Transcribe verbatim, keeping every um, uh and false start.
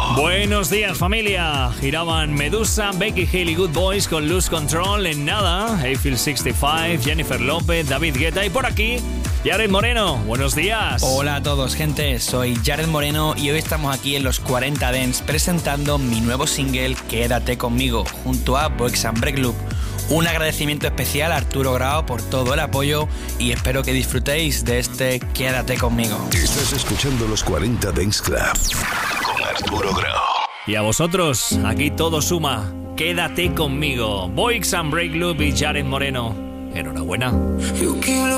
Buenos días, familia. Giraban Medusa, Becky Hill y Good Boys con Lose Control. En nada, Eiffel sesenta y cinco, Jennifer López, David Guetta y por aquí Jared Moreno. Buenos días. Hola a todos, gente. Soy Jared Moreno y hoy estamos aquí en los cuarenta Dance presentando mi nuevo single Quédate Conmigo junto a Boix and Break Loop. Un agradecimiento especial a Arturo Grau por todo el apoyo y espero que disfrutéis de este Quédate Conmigo. Estás escuchando los cuarenta Dance Club con Arturo Grau. Y a vosotros, aquí todo suma. Quédate conmigo. Boix and Break Loop y Jared Moreno. Enhorabuena.